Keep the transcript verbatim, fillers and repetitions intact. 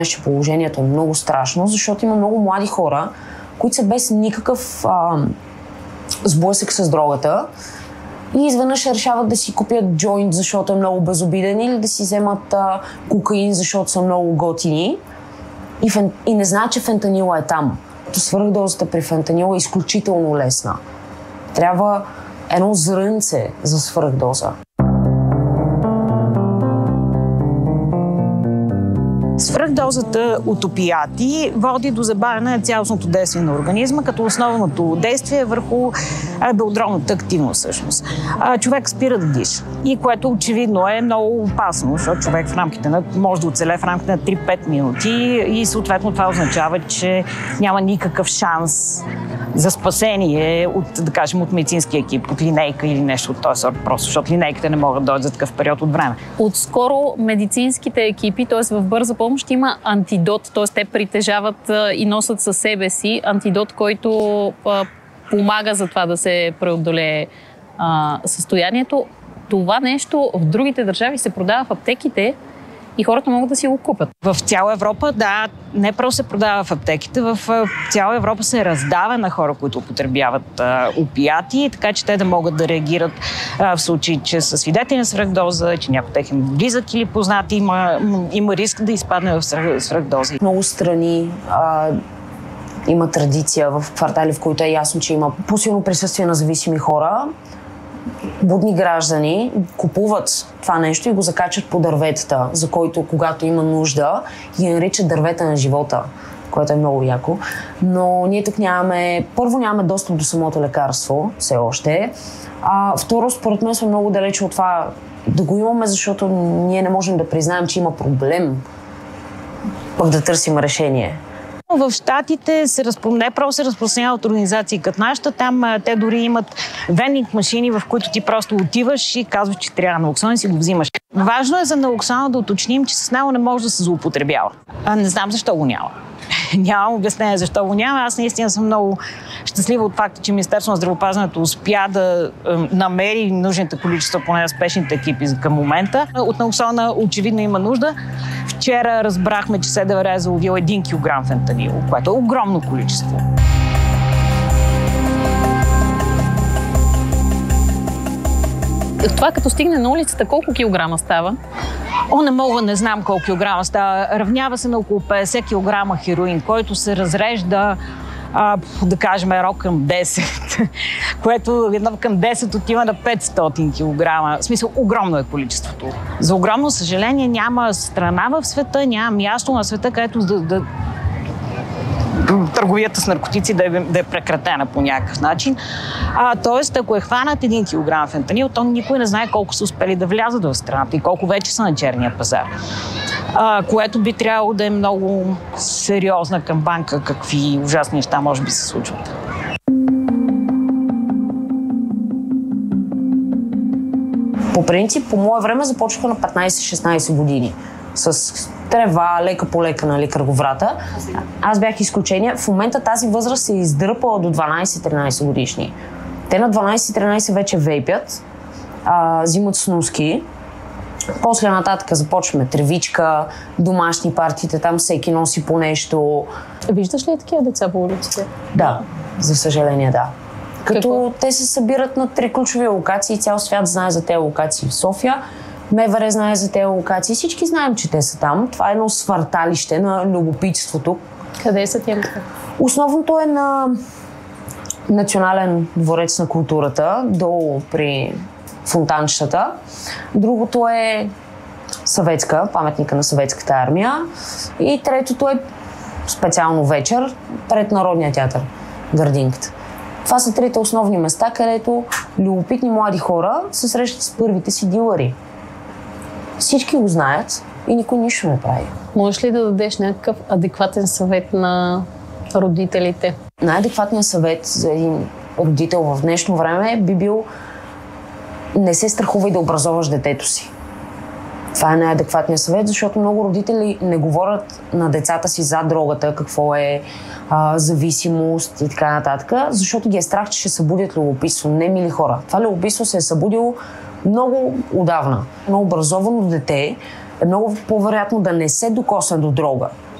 Ще положението е много страшно, защото има много млади хора, които са без никакъв а, сблъсък с дрогата и изведнъж решават да си купят джойнт, защото е много безобиден, или да си вземат а, кокаин, защото са много готини и, фен... и не знаят, че фентанила е там. Свръхдозата при фентанила е изключително лесна. Трябва едно зрънце за свръхдоза. Свръхдозата от опиати води до забавяне на цялостното действие на организма, като основното действие е върху белодробната активност всъщност. Човек спира да диша. И което очевидно е много опасно, защото човек в рамките на, може да оцеле в рамките на три-пет минути и съответно това означава, че няма никакъв шанс за спасение от, да кажем, от медицински екип, от линейка или нещо от този сорт, просто защото линейките не могат да дойдат за такъв период от време. Отскоро медицинските екипи, т.е. в бърза помощ, има антидот, т.е. те притежават и носят със себе си антидот, който а, помага за това да се преодолее а, състоянието. Това нещо в другите държави се продава в аптеките и хората могат да си го купят. В цяла Европа, да, не просто се продава в аптеките, в цяла Европа се раздава на хора, които употребяват а, опиати, така че те да могат да реагират а, в случай, че са свидетели на свръхдоза, че някой техен близък или познат има, има риск да изпадне в свръхдоза. Много страни а, има традиция в квартали, в които е ясно, че има по-силно присъствие на зависими хора. Будни граждани купуват това нещо и го закачат по дърветата, за който, когато има нужда, ги наричат дървета на живота, което е много яко. Но ние тук нямаме, първо нямаме достъп до самото лекарство, все още. А второ, според мен сме много далече от това да го имаме, защото ние не можем да признаем, че има проблем, пък да търсим решение. В Щатите се разпро... не просто се разпространяват организации като нашата, там а, те дори имат вендинг машини, в които ти просто отиваш и казваш, че трябва налоксон и си го взимаш. Важно е за налоксона да уточним, че с него не може да се злоупотребява. А не знам защо го няма. Нямам обяснение защо го няма. Аз наистина съм много щастлива от факта, че Министерството на здравеопазването успя да е, намери нужните количества, поне на спешните екипи към момента. От налоксона очевидно има нужда. Вчера разбрахме, че СДВР е заловил един килограм фентанил, което е огромно количество. Това като стигне на улицата, колко килограма става? О, не мога, не знам колко килограма става. Равнява се на около петдесет килограма хероин, който се разрежда, а, да кажем, едно към десет, което едно към десет отива на петстотин килограма. В смисъл, огромно е количеството. За огромно съжаление няма страна в света, няма място на света, където да, да търговията с наркотици да е, да е прекратена по някакъв начин. А, тоест, ако е хванат един килограм фентанил, то никой не знае колко са успели да влязат в страната и колко вече са на черния пазар. А, което би трябвало да е много сериозна камбанка, какви ужасни неща може би се случват. По принцип, по мое време започнаха на петнайсет-шестнайсет години. С трева, лека по лека, нали, кръговрата. Аз бях изключение. В момента тази възраст се е издръпала до дванайсет-тринайсет годишни. Те на дванайсет-тринайсет вече вейпят, а, взимат снуски. После нататък започваме тревичка, домашни партиите, там всеки носи по нещо. Виждаш ли такива деца по улиците? Да, за съжаление да. Като Какво? Те се събират на три ключови локации, цял свят знае за тези локации в София. МВР знае за тези локации, всички знаем, че те са там. Това е едно свърталище на любопитството. Къде са тия? Основното е на Национален дворец на културата, долу при фонтанчетата. Другото е Съветска, паметника на Съветската армия. И третото е специално вечер пред Народния театър, градинката. Това са трите основни места, където любопитни млади хора се срещат с първите си дилъри. Всички го знаят и никой нищо не прави. Можеш ли да дадеш някакъв адекватен съвет на родителите? Най-адекватният съвет за един родител в днешно време би бил: не се страхувай да образоваш детето си. Това е най-адекватният съвет, защото много родители не говорят на децата си за дрогата, какво е а, зависимост и така нататък, защото ги е страх, че ще събудят любопитство. Не, мили хора. Това любопитство се е събудило много отдавна. Едно образовано дете е много по-вероятно да не се докосне до дрога.